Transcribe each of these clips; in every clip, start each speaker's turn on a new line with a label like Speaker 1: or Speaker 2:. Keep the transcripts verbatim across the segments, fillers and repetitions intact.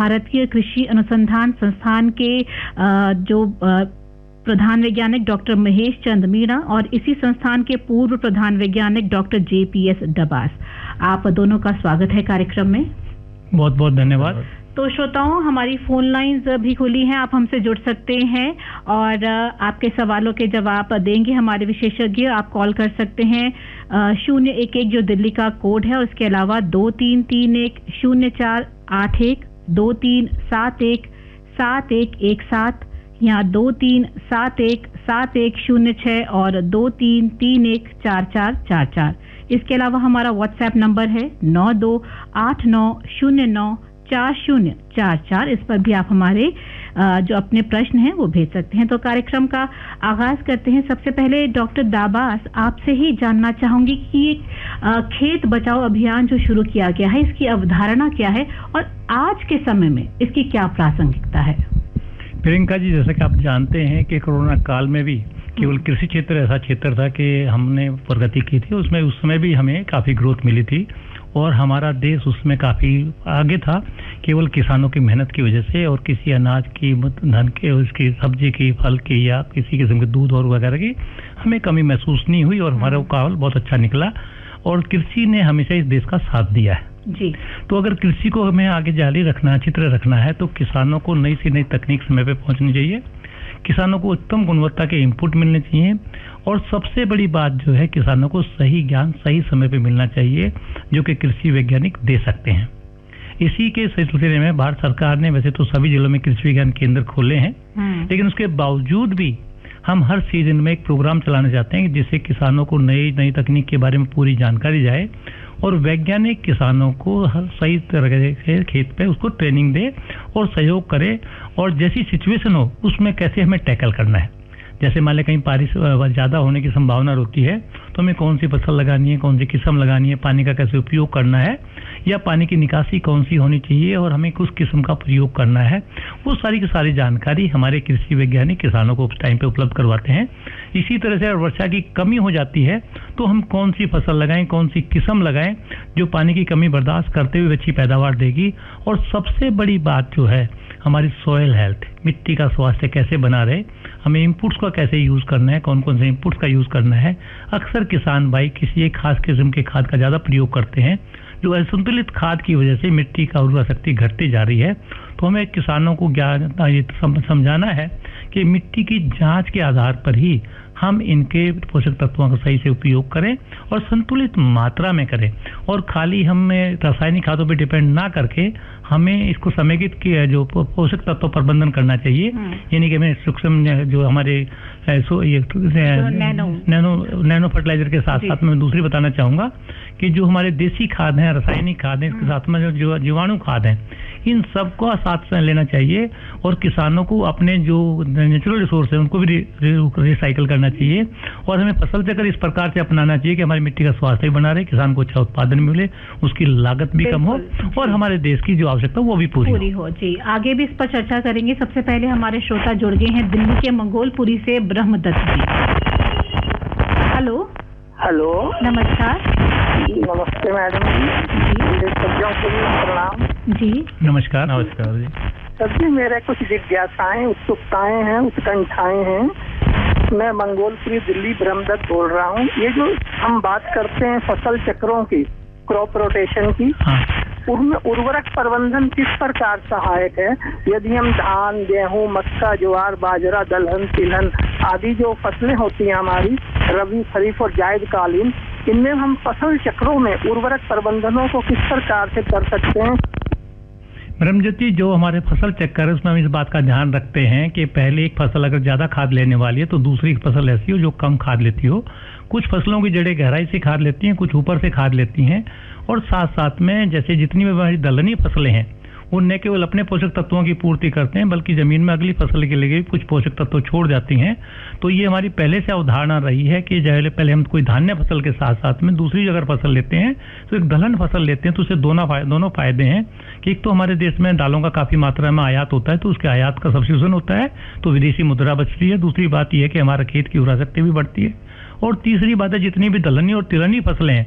Speaker 1: भारतीय कृषि अनुसंधान संस्थान के जो प्रधान वैज्ञानिक डॉक्टर महेश चंद मीणा और इसी संस्थान के पूर्व प्रधान वैज्ञानिक doctor J P S Dabas. आप दोनों का स्वागत है कार्यक्रम में।
Speaker 2: बहुत बहुत धन्यवाद।
Speaker 1: तो श्रोताओं, हमारी फोन लाइंस भी खुली हैं, आप हमसे जुड़ सकते हैं और आपके सवालों के जवाब देंगे हमारे विशेषज्ञ। आप कॉल कर सकते हैं शून्य एक एक जो दिल्ली का कोड है, उसके अलावा दो तीन तीन एक शून्य चार आठ एक, दो तीन सात एक सात एक एक सात या दो तीन सात एक सात एक शून्य छः और दो तीन तीन एक चार चार चार चार। इसके अलावा हमारा व्हाट्सएप नंबर है नौ दो आठ नौ शून्य नौ चार शून्य चार चार। इस पर भी आप हमारे जो अपने प्रश्न हैं वो भेज सकते हैं। तो कार्यक्रम का आगाज करते हैं। सबसे पहले डॉक्टर दाबास, आपसे ही जानना चाहूंगी कि ये खेत बचाओ अभियान जो शुरू किया गया है, इसकी अवधारणा क्या है और आज के समय में इसकी क्या प्रासंगिकता है?
Speaker 2: प्रियंका जी, जैसा कि आप जानते हैं कि कोरोना काल में भी केवल कृषि क्षेत्र ऐसा क्षेत्र था कि हमने प्रगति की थी, उसमें उस समय भी हमें काफ़ी ग्रोथ मिली थी और हमारा देश उसमें काफ़ी आगे था, केवल किसानों की मेहनत की वजह से और किसी अनाज की, धन के, उसकी सब्जी की, फल की या किसी किस्म के दूध और वगैरह की हमें कमी महसूस नहीं हुई और हमारा काल बहुत अच्छा निकला और कृषि ने हमेशा इस देश का साथ दिया है
Speaker 1: जी।
Speaker 2: तो अगर कृषि को हमें आगे जारी रखना, चित्र रखना है तो किसानों को नई से नई तकनीक समय पे पहुंचनी चाहिए, किसानों को उत्तम गुणवत्ता के इनपुट मिलने चाहिए और सबसे बड़ी बात जो है, किसानों को सही ज्ञान सही समय पे मिलना चाहिए जो कि कृषि वैज्ञानिक दे सकते हैं। इसी के सिलसिले में भारत सरकार ने वैसे तो सभी जिलों में कृषि विज्ञान केंद्र खोले हैं, लेकिन उसके बावजूद भी हम हर सीजन में एक प्रोग्राम चलाना चाहते हैं जिससे किसानों को नई नई तकनीक के बारे में पूरी जानकारी जाए और वैज्ञानिक किसानों को हर सही तरह से खेत पे उसको ट्रेनिंग दे और सहयोग करे और जैसी सिचुएशन हो उसमें कैसे हमें टैकल करना है। जैसे मान लें कहीं बारिश ज़्यादा होने की संभावना होती है तो हमें कौन सी फसल लगानी है, कौन सी किस्म लगानी है, पानी का कैसे उपयोग करना है या पानी की निकासी कौन सी होनी चाहिए और हमें किस किस्म का प्रयोग करना है, वो सारी की सारी जानकारी हमारे कृषि वैज्ञानिक किसानों को उस टाइम पे उपलब्ध करवाते हैं। इसी तरह से वर्षा की कमी हो जाती है तो हम कौन सी फसल लगाएं, कौन सी किस्म लगाएं जो पानी की कमी बर्दाश्त करते हुए अच्छी पैदावार देगी। और सबसे बड़ी बात जो है हमारी सॉइल हेल्थ, मिट्टी का स्वास्थ्य कैसे बना रहे, हमें इनपुट्स का कैसे यूज करना है, कौन कौन से इनपुट्स का यूज करना है। अक्सर किसान भाई किसी एक खास किस्म के खाद का ज्यादा प्रयोग करते हैं जो असंतुलित खाद की वजह से मिट्टी का उर्वरा शक्ति घटती जा रही है। तो हमें किसानों को ज्ञान ये समझाना है कि मिट्टी की जांच के आधार पर ही हम इनके पोषक तत्वों का सही से उपयोग करें और संतुलित मात्रा में करें और खाली हमें रासायनिक खादों पर डिपेंड ना करके हमें इसको समेकित किया जो पोषक तत्व प्रबंधन करना चाहिए, यानी कि हमें सूक्ष्म जो हमारे सो ये नैनो नैनो नैनो फर्टिलाइजर के साथ साथ में दूसरी बताना चाहूंगा कि जो हमारे देसी खाद हैं, रासायनिक खाद हैं, इसके साथ में जो जीवाणु खाद हैं, इन सबको साथ लेना चाहिए और किसानों को अपने जो नेचुरल रिसोर्स है उनको भी रिसाइकल करना चाहिए और हमें फसल चक्र इस प्रकार से अपनाना चाहिए कि हमारी मिट्टी का स्वास्थ्य भी बना रहे, किसान को अच्छा उत्पादन मिले, उसकी लागत भी कम हो और हमारे देश की जो आवश्यकता वो भी पूरी
Speaker 1: पूरी हो। जी, आगे भी इस पर चर्चा करेंगे। सबसे पहले हमारे श्रोता जुड़ गए हैं दिल्ली के मंगोलपुरी से ब्रह्मदत्त जी। हेलो
Speaker 3: हेलो,
Speaker 1: नमस्कार।
Speaker 3: नमस्ते मैडम जी, सब्जियों के लिए प्रणाम
Speaker 1: जी।
Speaker 2: नमस्कार। नमस्कार जी।
Speaker 3: सब्जी मेरे कुछ जिज्ञासाएं, उत्सुकताएं हैं, उत्कंठाएं हैं। मैं मंगोलपुरी दिल्ली ब्रह्मदत्त बोल रहा हूँ। ये जो हम बात करते हैं फसल चक्रों की, क्रॉप रोटेशन की,
Speaker 2: हाँ।
Speaker 3: उनमें उर्वरक प्रबंधन किस प्रकार सहायक है? यदि हम धान, गेहूं, मक्का, ज्वार, बाजरा, दलहन, तिलहन आदि जो फसलें होती हैं हमारी रबी, खरीफ और जायद कालीन, इनमें हम फसल चक्रों में उर्वरक प्रबंधनों को किस प्रकार से कर सकते हैं?
Speaker 2: ब्रह्मज्योति, जो हमारे फसल चक्कर है उसमें हम इस बात का ध्यान रखते हैं कि पहले एक फसल अगर ज्यादा खाद लेने वाली है तो दूसरी फसल ऐसी हो जो कम खाद लेती हो। कुछ फसलों की जड़ें गहराई से खाद लेती हैं, कुछ ऊपर से खाद लेती हैं और साथ साथ में जैसे जितनी भी हमारी दलहनी फसलें हैं वो न केवल अपने पोषक तत्वों की पूर्ति करते हैं बल्कि जमीन में अगली फसल के लिए कुछ पोषक तत्व छोड़ जाती हैं। तो ये हमारी पहले से अवधारणा रही है कि जैसे पहले हम कोई धान्य फसल के साथ साथ में दूसरी अगर फसल लेते हैं तो एक दलहन फसल लेते हैं तो उससे दोनों फायदे दोनों फायदे हैं कि एक तो हमारे देश में दालों का काफी मात्रा में आयात होता है तो उसके आयात का सब्स्टिट्यूशन होता है तो विदेशी मुद्रा बचती है। दूसरी बात यह है कि हमारा खेत की उर्वरा शक्ति भी बढ़ती है और तीसरी बात है जितनी भी दलहनी और तिलहनी फसलें हैं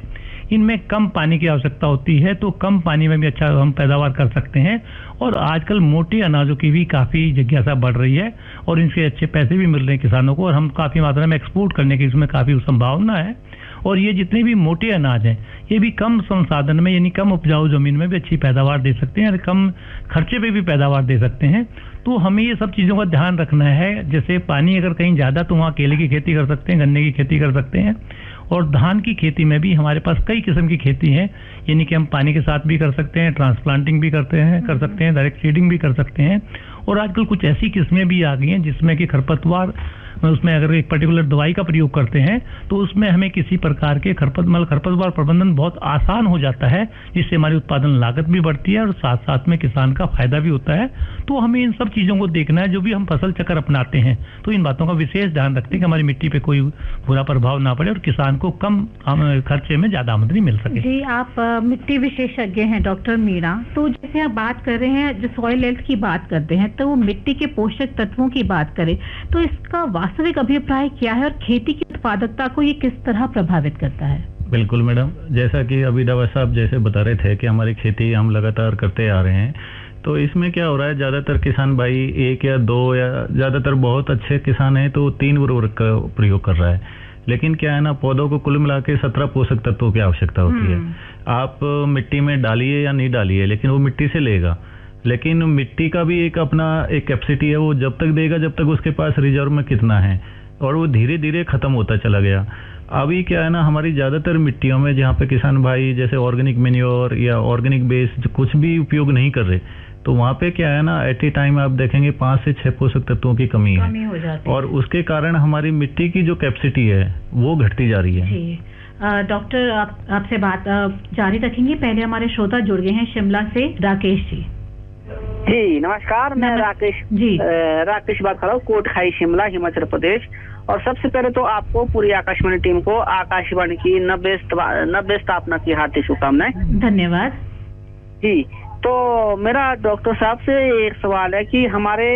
Speaker 2: इनमें कम पानी की आवश्यकता होती है, तो कम पानी में भी अच्छा हम पैदावार कर सकते हैं। और आजकल मोटे अनाजों की भी काफ़ी जिज्ञासा बढ़ रही है और इनसे अच्छे पैसे भी मिल रहे हैं किसानों को, और हम काफ़ी मात्रा में एक्सपोर्ट करने की इसमें काफ़ी संभावना है। और ये जितने भी मोटे अनाज हैं ये भी कम संसाधन में यानी कम उपजाऊ जमीन में भी अच्छी पैदावार दे सकते हैं और कम खर्चे पे भी पैदावार दे सकते हैं। तो हमें ये सब चीज़ों का ध्यान रखना है। जैसे पानी अगर कहीं ज़्यादा तो वहाँ केले की खेती कर सकते हैं, गन्ने की खेती कर सकते हैं, और धान की खेती में भी हमारे पास कई किस्म की खेती है, यानी कि हम पानी के साथ भी कर सकते हैं, ट्रांसप्लांटिंग भी करते हैं कर सकते हैं डायरेक्ट सीडिंग भी कर सकते हैं। और आजकल कुछ ऐसी किस्में भी आ गई हैं जिसमें कि खरपतवार, उसमें अगर एक पर्टिकुलर दवाई का प्रयोग करते हैं तो उसमें हमें किसी प्रकार के खरपत मतलब खरपतवार प्रबंधन बहुत आसान हो जाता है, जिससे हमारी उत्पादन लागत भी बढ़ती है और साथ साथ में किसान का फायदा भी होता है। तो हमें इन सब चीज़ों को देखना है। जो भी हम फसल चक्र अपनाते हैं तो इन बातों का विशेष ध्यान रखते हैं कि हमारी मिट्टी पे कोई बुरा प्रभाव ना पड़े और किसान को कम खर्चे में ज़्यादा आमदनी मिल सके।
Speaker 1: जी, आप आ, मिट्टी विशेषज्ञ हैं डॉक्टर मीणा। तो जैसे आप बात कर रहे हैं, जो सॉइल हेल्थ की बात करते हैं, तो मिट्टी के पोषक तत्वों की बात करें तो इसका वास्तविक अभिप्राय क्या है और खेती की उत्पादकता को ये किस तरह प्रभावित करता है?
Speaker 4: बिल्कुल मैडम, जैसा कि अभी दवा साहब जैसे बता रहे थे कि हमारी खेती हम लगातार करते आ रहे हैं, तो इसमें क्या हो रहा है, ज़्यादातर किसान भाई एक या दो या ज़्यादातर बहुत अच्छे किसान हैं तो तीन उर्वरक का प्रयोग कर रहा है। लेकिन क्या है ना, पौधों को कुल मिला के सत्रह पोषक तत्वों की आवश्यकता होती है। आप मिट्टी में डालिए या नहीं डालिए, लेकिन वो मिट्टी से लेगा। लेकिन मिट्टी का भी एक अपना एक कैपेसिटी है, वो जब तक देगा जब तक उसके पास रिजर्व में कितना है, और वो धीरे धीरे खत्म होता चला गया। अभी क्या है ना, हमारी ज़्यादातर मिट्टियों में जहाँ पे किसान भाई जैसे ऑर्गेनिक मैन्योर या ऑर्गेनिक बेस्ड कुछ भी उपयोग नहीं कर रहे, तो वहाँ पे क्या है ना, एट ए टाइम आप देखेंगे पाँच से छह पोषक तत्वों की कमी है,
Speaker 1: कमी हो जाती है।
Speaker 4: और उसके कारण हमारी मिट्टी की जो कैपेसिटी है वो घटती जा रही है।
Speaker 1: जी डॉक्टर, आप आपसे बात आ, जारी रखेंगे। पहले हमारे श्रोता जुड़ गए हैं शिमला से, राकेश जी।
Speaker 3: जी नमस्कार, मैं राकेश
Speaker 1: जी
Speaker 3: राकेश बात कर रहा हूँ, कोट खाई शिमला, हिमाचल प्रदेश। और सबसे पहले तो आपको पूरी आकाशवाणी टीम को आकाशवाणी की नब्बे नब्बे स्थापना की हार्दिक शुभकामनाएं।
Speaker 1: धन्यवाद
Speaker 3: जी। तो मेरा डॉक्टर साहब से एक सवाल है कि हमारे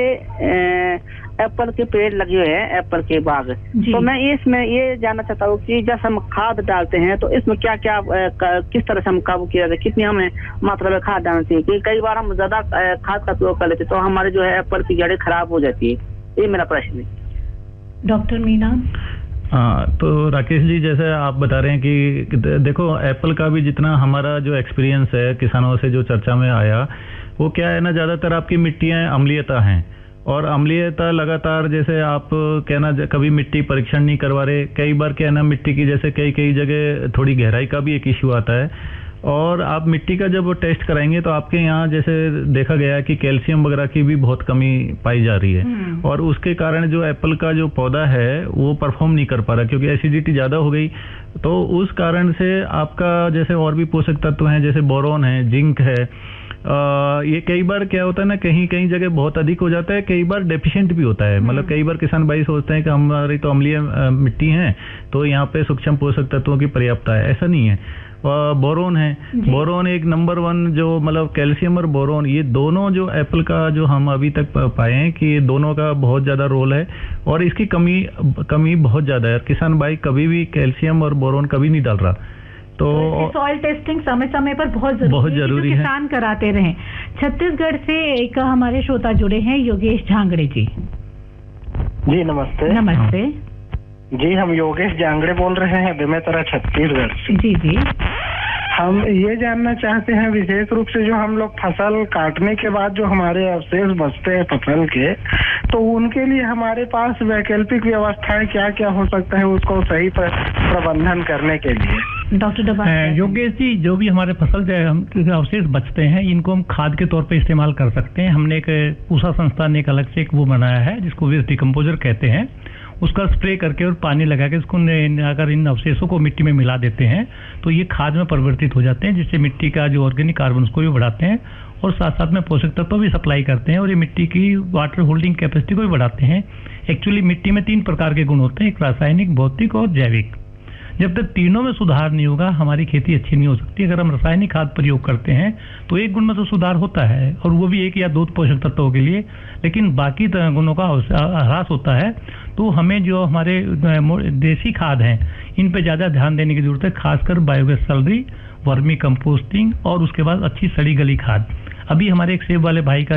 Speaker 3: एप्पल के पेड़ लगे हुए हैं, एप्पल के बाग, तो मैं इसमें ये जानना चाहता हूँ कि जब हम खाद डालते हैं तो इसमें क्या क्या किस तरह से हम काबू किया जाए, कितनी हमें मात्रा में खाद डालनी चाहिए? कि कई बार हम ज्यादा खाद का उपयोग कर लेते तो हमारे जो है एप्पल की जड़ें खराब हो जाती है। ये मेरा प्रश्न है।
Speaker 1: डॉक्टर मीणा।
Speaker 4: हाँ, तो राकेश जी जैसे आप बता रहे हैं कि देखो एप्पल का भी जितना हमारा जो एक्सपीरियंस है किसानों से जो चर्चा में आया, वो क्या है ना, ज़्यादातर आपकी मिट्टियाँ अम्लीयता हैं, और अम्लीयता लगातार जैसे आप कहना कभी मिट्टी परीक्षण नहीं करवा रहे, कई बार क्या है ना मिट्टी की जैसे कई कई जगह थोड़ी गहराई का भी एक इश्यू आता है, और आप मिट्टी का जब टेस्ट कराएंगे तो आपके यहाँ जैसे देखा गया है कि कैल्शियम वगैरह की भी बहुत कमी पाई जा रही है, और उसके कारण जो एप्पल का जो पौधा है वो परफॉर्म नहीं कर पा रहा क्योंकि एसिडिटी ज़्यादा हो गई। तो उस कारण से आपका जैसे और भी पोषक तत्व हैं जैसे बोरोन है, जिंक है, आ, ये कई बार क्या होता है ना, कहीं कहीं जगह बहुत अधिक हो जाता है, कई बार डेफिशिएंट भी होता है। मतलब कई बार किसान भाई सोचते हैं कि हमारी तो अम्लीय मिट्टी है तो यहाँ पे सूक्ष्म पोषक तत्वों की पर्याप्तता है, ऐसा नहीं है। बोरोन है, बोरोन एक नंबर वन जो मतलब कैल्शियम और बोरोन, ये दोनों जो एप्पल का जो हम अभी तक पाए हैं कि ये दोनों का बहुत ज़्यादा रोल है, और इसकी कमी कमी बहुत ज़्यादा है। किसान भाई कभी भी कैल्शियम और बोरोन कभी नहीं डाल रहा, तो,
Speaker 1: तो सॉइल टेस्टिंग समय समय पर बहुत जरूरी,
Speaker 4: बहुत जरूरी
Speaker 1: है,
Speaker 4: है।
Speaker 1: किसान कराते रहें। छत्तीसगढ़ से एक हमारे श्रोता जुड़े हैं, योगेश झांगड़े जी।
Speaker 5: जी नमस्ते।
Speaker 1: नमस्ते
Speaker 5: जी, हम योगेश जांगड़े बोल रहे हैं बेमेतरा छत्तीसगढ़ से।
Speaker 1: जी जी।
Speaker 5: हम ये जानना चाहते हैं विशेष रूप से जो हम लोग फसल काटने के बाद जो हमारे अवशेष बचते हैं फसल के, तो उनके लिए हमारे पास वैकल्पिक व्यवस्थाएं क्या क्या हो सकता है उसको सही प्रबंधन करने के लिए?
Speaker 1: डॉक्टर डबाल।
Speaker 2: योगेश जी, जो भी हमारे फसल जो अवशेष बचते हैं इनको हम खाद के तौर पे इस्तेमाल कर सकते हैं। हमने एक पूसा संस्थान ने एक अलग से एक वो बनाया है जिसको वेस्ट डिकम्पोजर कहते हैं, उसका स्प्रे करके और पानी लगा के इसको अगर इन अवशेषों को मिट्टी में मिला देते हैं तो ये खाद में परिवर्तित हो जाते हैं, जिससे मिट्टी का जो ऑर्गेनिक कार्बन उसको भी बढ़ाते हैं और साथ साथ में पोषक तत्व भी सप्लाई करते हैं, और ये मिट्टी की वाटर होल्डिंग कैपेसिटी को भी बढ़ाते हैं। एक्चुअली मिट्टी में तीन प्रकार के गुण होते हैं, एक रासायनिक, भौतिक और जैविक। जब तक तीनों में सुधार नहीं होगा हमारी खेती अच्छी नहीं हो सकती। अगर हम रासायनिक खाद प्रयोग करते हैं तो एक गुण में तो सुधार होता है, और वो भी एक या दो पोषक तत्वों के लिए, लेकिन बाकी गुणों का ह्रास होता है। तो हमें जो हमारे देसी खाद हैं इन पे ज़्यादा ध्यान देने की जरूरत है, खासकर बायोगैस स्लरी, वर्मी कंपोस्टिंग और उसके बाद अच्छी सड़ी गली खाद। अभी हमारे एक सेब वाले भाई का